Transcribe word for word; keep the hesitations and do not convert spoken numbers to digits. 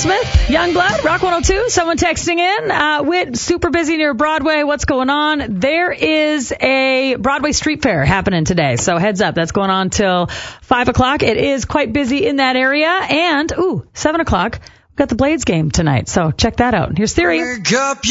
Smith, Youngblood, Rock one oh two. Someone texting in. Uh, Whit, super busy near Broadway. What's going on? There is a Broadway Street Fair happening today. So heads up. That's going on till five o'clock. It is quite busy in that area. And, ooh, seven o'clock. We've got the Blades game tonight. So check that out. Here's Theory.